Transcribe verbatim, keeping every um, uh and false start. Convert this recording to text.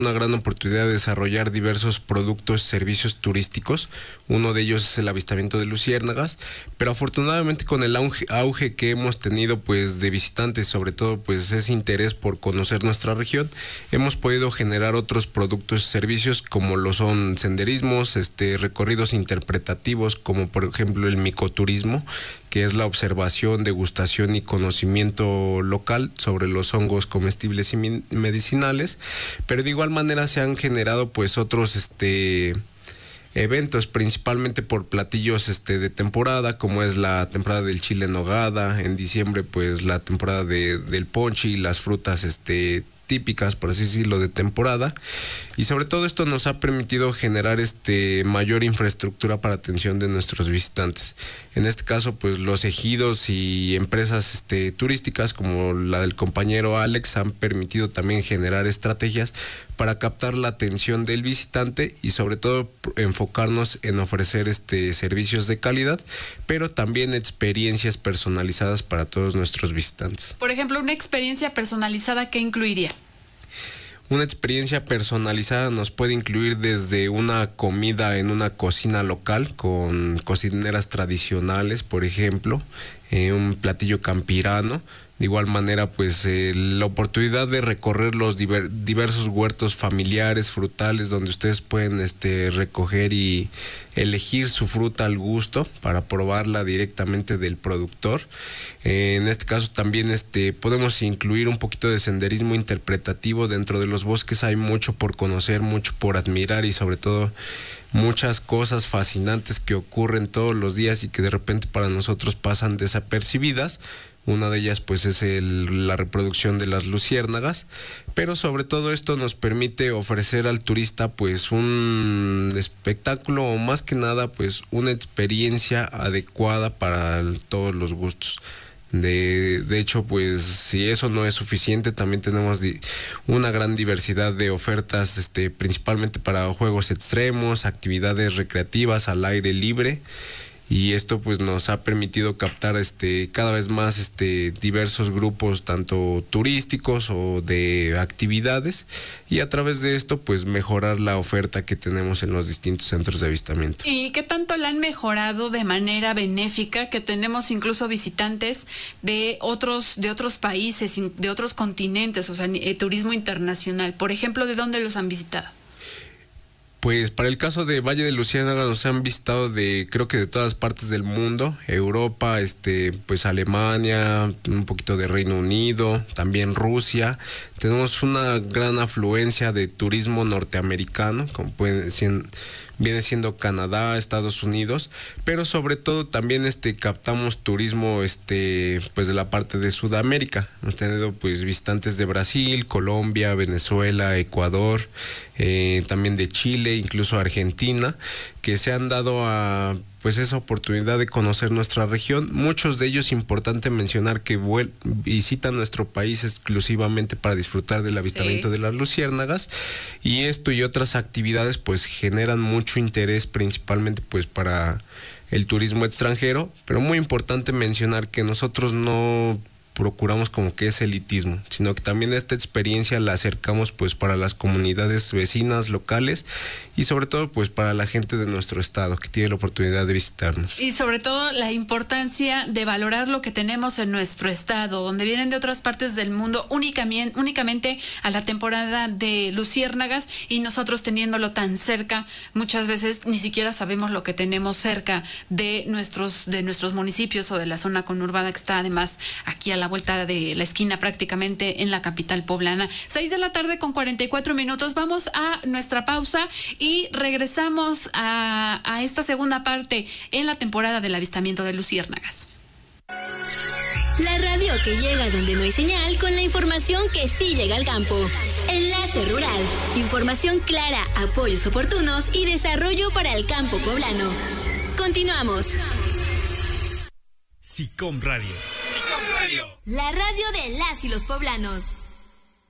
una gran oportunidad de desarrollar diversos productos y servicios turísticos. Uno de ellos es el avistamiento de luciérnagas, pero afortunadamente con el auge, auge que hemos tenido pues de visitantes, sobre todo pues ese interés por conocer nuestra región, hemos podido generar otros productos y servicios como lo son senderismos, este recorridos interpretativos, como por ejemplo el micoturismo, que es la observación, degustación y conocimiento local sobre los hongos comestibles y medicinales, pero de igual manera se han generado pues otros este eventos, principalmente por platillos este de temporada, como es la temporada del chile en nogada, en diciembre pues la temporada de, del ponche y las frutas este típicas, por así decirlo, de temporada, y sobre todo esto nos ha permitido generar este mayor infraestructura para atención de nuestros visitantes. En este caso, pues los ejidos y empresas este turísticas como la del compañero Alex han permitido también generar estrategias para captar la atención del visitante y sobre todo enfocarnos en ofrecer este servicios de calidad, pero también experiencias personalizadas para todos nuestros visitantes. Por ejemplo, una experiencia personalizada, ¿qué incluiría? Una experiencia personalizada nos puede incluir desde una comida en una cocina local con cocineras tradicionales, por ejemplo, eh, un platillo campirano. De igual manera, pues eh, la oportunidad de recorrer los diver, diversos huertos familiares, frutales, donde ustedes pueden este, recoger y elegir su fruta al gusto para probarla directamente del productor. Eh, en este caso también este, podemos incluir un poquito de senderismo interpretativo. Dentro de los bosques hay mucho por conocer, mucho por admirar y sobre todo muchas cosas fascinantes que ocurren todos los días y que de repente para nosotros pasan desapercibidas. Una de ellas pues es el, la reproducción de las luciérnagas, pero sobre todo esto nos permite ofrecer al turista pues un espectáculo o más que nada pues una experiencia adecuada para el, todos los gustos. De, de hecho, pues si eso no es suficiente, también tenemos di, una gran diversidad de ofertas, este, principalmente para juegos extremos, actividades recreativas al aire libre. Y esto pues nos ha permitido captar este cada vez más este diversos grupos tanto turísticos o de actividades y a través de esto pues mejorar la oferta que tenemos en los distintos centros de avistamiento. ¿Y qué tanto la han mejorado de manera benéfica, que tenemos incluso visitantes de otros de otros países, de otros continentes, o sea, eh, turismo internacional? Por ejemplo, ¿de dónde los han visitado? Pues para el caso de Valle de Luciérnaga nos han visitado de creo que de todas partes del mundo, Europa, este, pues Alemania, un poquito de Reino Unido, también Rusia. Tenemos una gran afluencia de turismo norteamericano, como pueden ser, viene siendo Canadá, Estados Unidos, pero sobre todo también este captamos turismo este pues de la parte de Sudamérica. Hemos tenido pues visitantes de Brasil, Colombia, Venezuela, Ecuador, eh, también de Chile, incluso Argentina, que se han dado a pues esa oportunidad de conocer nuestra región. Muchos de ellos, importante mencionar que vuel- visitan nuestro país exclusivamente para disfrutar del avistamiento sí. de las luciérnagas, y esto y otras actividades pues generan mucho interés, principalmente pues para el turismo extranjero, pero muy importante mencionar que nosotros no procuramos como que es elitismo, sino que también esta experiencia la acercamos pues para las comunidades vecinas locales y sobre todo pues para la gente de nuestro estado que tiene la oportunidad de visitarnos. Y sobre todo la importancia de valorar lo que tenemos en nuestro estado, donde vienen de otras partes del mundo únicamente, únicamente a la temporada de luciérnagas, y nosotros teniéndolo tan cerca, muchas veces ni siquiera sabemos lo que tenemos cerca de nuestros, de nuestros municipios o de la zona conurbada que está además aquí a la vuelta de la esquina prácticamente en la capital poblana. Seis de la tarde con cuarenta y cuatro minutos. Vamos a nuestra pausa y regresamos a, a esta segunda parte en la temporada del avistamiento de luciérnagas. La radio que llega donde no hay señal, con la información que sí llega al campo. Enlace Rural. Información clara, apoyos oportunos y desarrollo para el campo poblano. Continuamos. SICOM Radio. SICOM Radio. La radio de las y los poblanos.